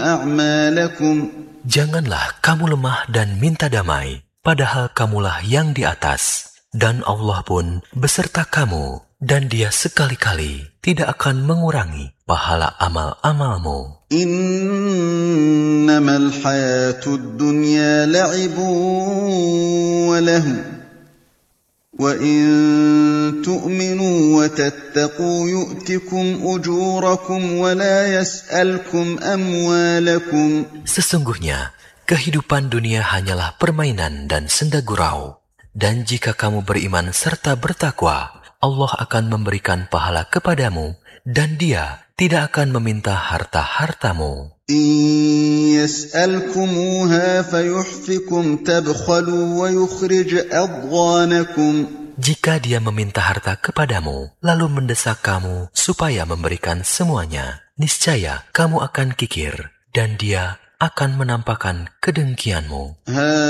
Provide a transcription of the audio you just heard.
أعمالكم. Janganlah kamu lemah dan minta damai, padahal kamulah yang di atas, dan Allah pun beserta kamu, dan Dia sekali-kali tidak akan mengurangi pahala amal-amalmu. إنما الحياة الدنيا لعب وله وإن تؤمنوا وتتقوا يؤتكم أجوركم ولا يسألكم أموالكم. Sesungguhnya, kehidupan dunia hanyalah permainan dan senda gurau. Dan jika kamu beriman serta bertakwa, Allah akan memberikan pahala kepadamu, dan Dia tidak akan meminta harta-hartamu. إن يسألكموها فيحفكم تبخلوا ويخرج أضغانكم. Jika Dia meminta harta kepadamu, lalu mendesak kamu supaya memberikan semuanya, niscaya kamu akan kikir, dan Dia akan menampakkan kedengkianmu.